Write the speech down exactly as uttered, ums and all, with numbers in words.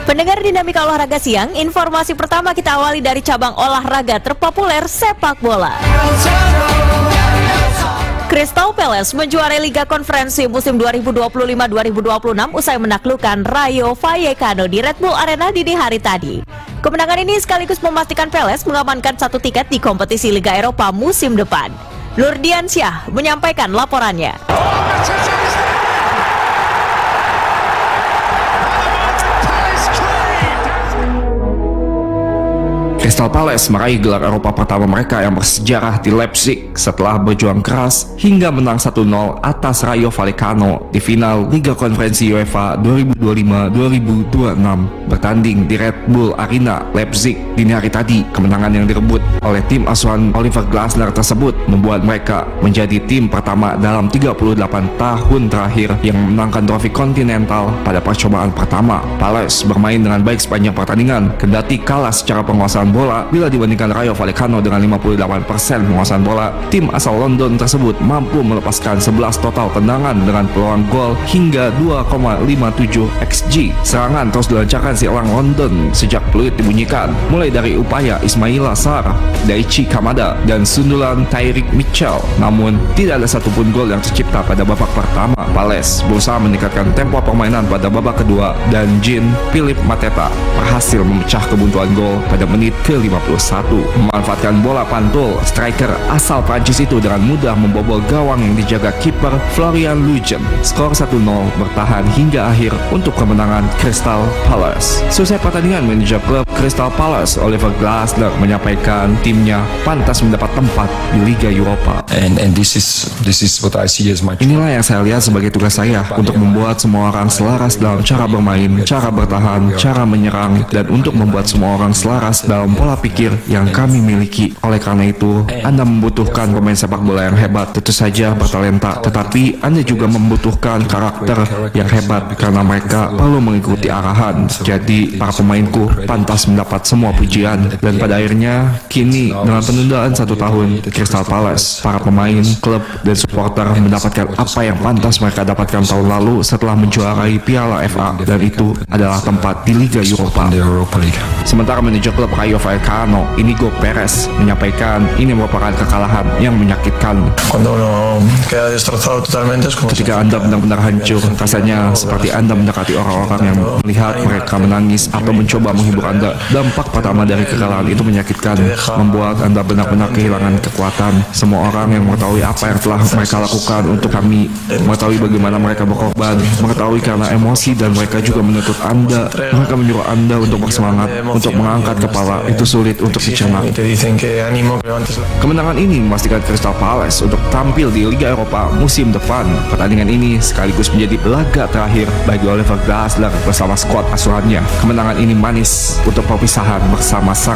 Pendengar Dinamika Olahraga Siang, informasi pertama kita awali dari cabang olahraga terpopuler sepak bola. Crystal Palace menjuarai Liga Konferensi musim dua ribu dua puluh lima dua ribu dua puluh enam usai menaklukkan Rayo Vallecano di Red Bull Arena dini hari tadi. Kemenangan ini sekaligus memastikan Palace mengamankan satu tiket di kompetisi Liga Eropa musim depan. Nurdiansyah menyampaikan laporannya. Crystal Palace meraih gelar Eropa pertama mereka yang bersejarah di Leipzig setelah berjuang keras hingga menang satu nol atas Rayo Vallecano di final Liga Konferensi UEFA dua ribu dua puluh lima dua ribu dua puluh enam bertanding di Red Bull Arena Leipzig dini hari tadi. Kemenangan yang direbut oleh tim asuhan Oliver Glasner tersebut membuat mereka menjadi tim pertama dalam tiga puluh delapan tahun terakhir yang memenangkan trofi kontinental pada percobaan pertama. Palace bermain dengan baik sepanjang pertandingan, kendati kalah secara penguasaan bola bila dibandingkan Rayo Vallecano dengan lima puluh delapan persen penguasaan bola. Tim asal London tersebut mampu melepaskan sebelas total tendangan dengan peluang gol hingga dua koma lima tujuh X G. Serangan terus dilancarkan si elang London sejak peluit dibunyikan, mulai dari upaya Ismaila Sarr, Daichi Kamada, dan sundulan Tyrick Mitchell. Namun tidak ada satupun gol yang tercipta pada babak pertama. Palace berusaha meningkatkan tempo permainan pada babak kedua dan Jean Philippe Mateta berhasil memecah kebuntuan gol pada menit ke lima puluh satu. Memanfaatkan bola pantul, striker asal Prancis itu dengan mudah membobol gawang yang dijaga kiper Florian Lejeune. Skor satu nol bertahan hingga akhir untuk kemenangan Crystal Palace. Selesai pertandingan, manajer klub Crystal Palace Oliver Glasner menyampaikan timnya pantas mendapat tempat di Liga Eropa. And and this is this is what I see as my. Inilah yang saya lihat sebagai tugas saya, untuk membuat semua orang selaras dalam cara bermain, cara bertahan, cara menyerang, dan untuk membuat semua orang selaras dalam pola pikir yang kami miliki. Oleh karena itu, Anda membutuhkan pemain sepak bola yang hebat, tentu saja bertalenta, tetapi Anda juga membutuhkan karakter yang hebat karena mereka perlu mengikuti arahan. Jadi, para pemainku pantas mendapat semua pujian, dan pada akhirnya, kini dengan penundaan satu tahun, Crystal Palace, para pemain, klub, dan supporter mendapatkan apa yang pantas mereka dapatkan tahun lalu setelah menjuarai Piala F A, dan itu adalah tempat di Liga Eropa. Sementara manajer klub Rayo Vallecano, Inigo Perez, menyampaikan ini merupakan kekalahan yang menyakitkan. Ketika Anda benar-benar hancur, rasanya seperti Anda mendekati orang-orang yang melihat mereka menangis atau mencoba menghibur Anda. Dampak pertama dari kekalahan itu menyakitkan, membuat Anda benar-benar kehilangan kekuatan. Semua orang yang mengetahui apa yang telah mereka lakukan untuk kami, mengetahui bagaimana mereka berkorban, mengetahui karena emosi, dan mereka juga menuntut Anda. Mereka menyuruh Anda untuk bersemangat, untuk mengangkat kepala. Itu sulit untuk dicerna. Kemenangan ini memastikan Crystal Palace untuk tampil di Liga Eropa musim depan. Pertandingan ini sekaligus menjadi laga terakhir bagi Oliver Glasner bersama skuad asuhannya. Kemenangan ini manis untuk perpisahan bersama sang